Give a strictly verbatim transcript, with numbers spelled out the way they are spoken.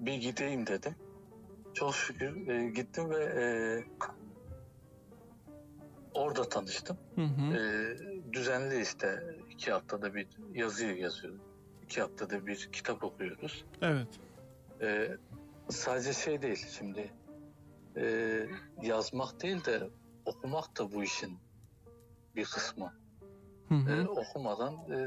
bir gideyim dedim. Çok şükür e, gittim ve e, orada tanıştım. Hı hı. E, düzenli işte iki haftada bir yazıyı yazıyoruz. İki haftada bir kitap okuyoruz. Evet. E, sadece şey değil şimdi e, yazmak değil de okumak da bu işin bir kısmı. Hı hı. E, okumadan e,